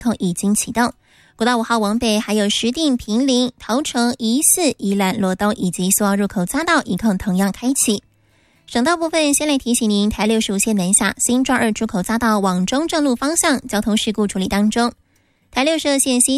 已经启动。国道5号往北还有石碇、坪林、桃城、宜四、宜兰、罗东以及苏澳入口匝道一控同样开启。省道部分，先来提醒您，台65线南下新庄2出口匝道往中正路方向交通事故处理当中。台62线西